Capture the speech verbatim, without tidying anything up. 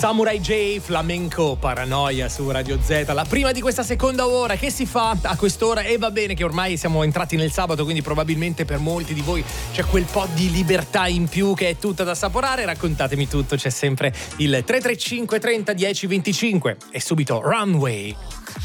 Samurai J, Flamenco, Paranoia su Radio Z. La prima di questa seconda ora, che si fa a quest'ora? E va bene che ormai siamo entrati nel sabato, quindi probabilmente per molti di voi c'è quel po' di libertà in più che è tutta da assaporare. Raccontatemi tutto, c'è sempre il tre tre cinque trenta dieci venticinque e subito Runway.